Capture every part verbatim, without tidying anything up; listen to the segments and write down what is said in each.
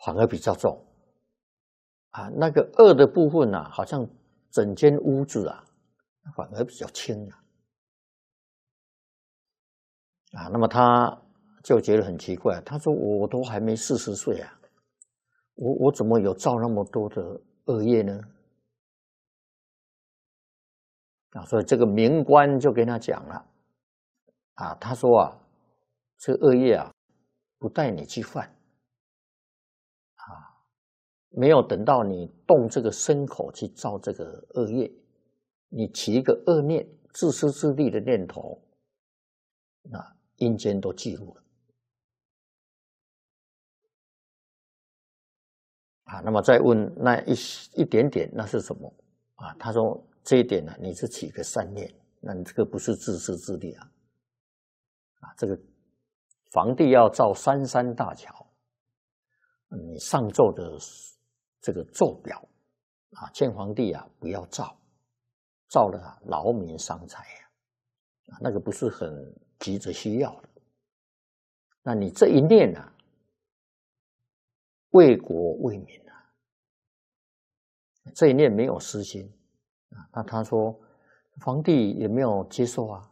反而比较重啊。那个恶的部分啊，好像整间屋子啊，反而比较轻啊。啊，那么他就觉得很奇怪，他说：“我都还没四十岁啊，我我怎么有造那么多的恶业呢？”啊，所以这个明官就跟他讲了，啊，他说啊，这恶业啊，不带你去犯，啊，没有等到你动这个身口去造这个恶业，你起一个恶念、自私自利的念头，那阴间都记录了。啊，那么再问那一一点点，那是什么？啊，他说这一点呢、啊，你是起个善念，那你这个不是自私自利啊。啊，这个皇帝要造三山大桥，你上奏的这个奏表啊，劝皇帝啊不要造，造了啊劳民伤财啊，那个不是很急着需要的。那你这一念啊，为国为民啊，这一念没有私心啊，那他说皇帝也没有接受啊，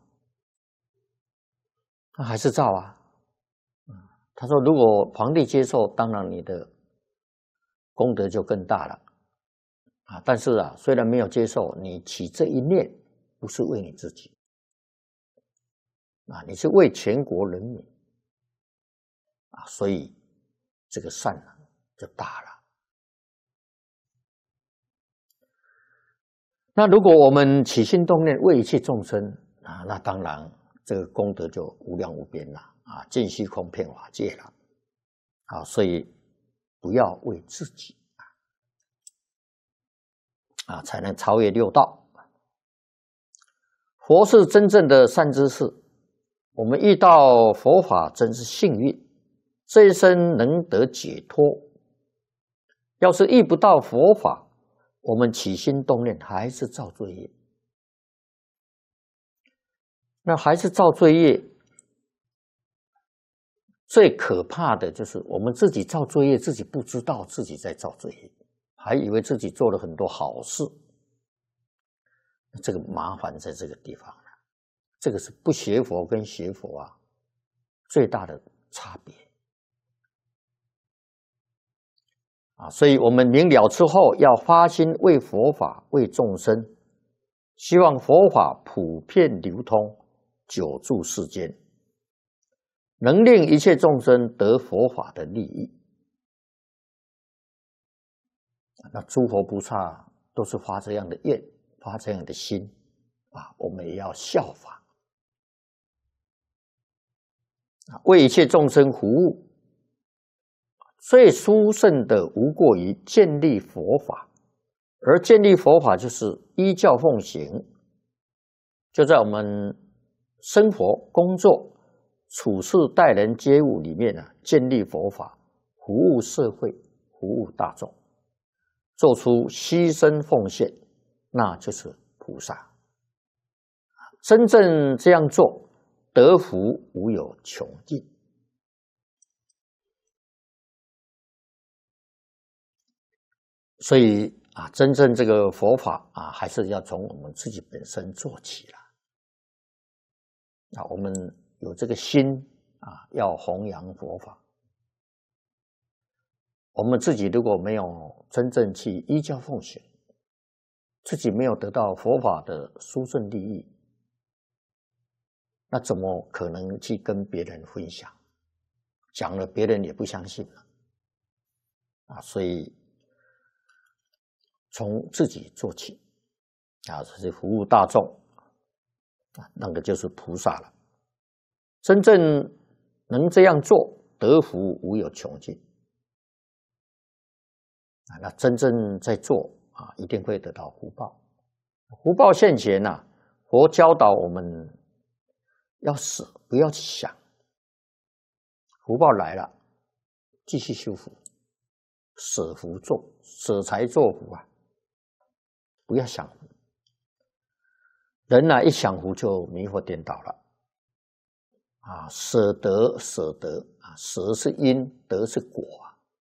他还是造啊。他说如果皇帝接受，当然你的功德就更大了啊。但是啊，虽然没有接受，你起这一念不是为你自己啊，你是为全国人民啊，所以这个善啊就大了。那如果我们起心动念为一切众生啊，那当然这个功德就无量无边了啊，尽虚空遍法界了啊，所以不要为自己啊，才能超越六道。佛是真正的善知识，我们遇到佛法真是幸运，这一生能得解脱。要是遇不到佛法，我们起心动念还是造罪业，那还是造罪业。最可怕的就是我们自己造罪业，自己不知道自己在造罪业，还以为自己做了很多好事。这个麻烦在这个地方了，这个是不学佛跟学佛啊最大的差别啊！所以我们明了之后，要发心为佛法、为众生，希望佛法普遍流通，久住世间，能令一切众生得佛法的利益。那诸佛菩萨都是发这样的愿，发这样的心啊，我们也要效法，为一切众生服务。最殊胜的无过于建立佛法，而建立佛法就是依教奉行，就在我们生活、工作、处事、待人接物里面啊，建立佛法，服务社会，服务大众，做出牺牲奉献，那就是菩萨。真正这样做，得福无有穷尽。所以啊，真正这个佛法啊，还是要从我们自己本身做起了。啊，我们有这个心啊，要弘扬佛法。我们自己如果没有真正去依教奉行，自己没有得到佛法的殊胜利益，那怎么可能去跟别人分享？讲了别人也不相信了啊！所以从自己做起啊，这是服务大众啊，那个就是菩萨了。真正能这样做，得福无有穷尽啊！那真正在做啊，一定会得到福报。福报现前呐、啊，佛教导我们要舍，不要去想。福报来了，继续修福，舍福做，舍财做福啊！不要想福，人啊一想福就迷惑颠倒了啊！舍得舍得啊，舍是因，得是果啊。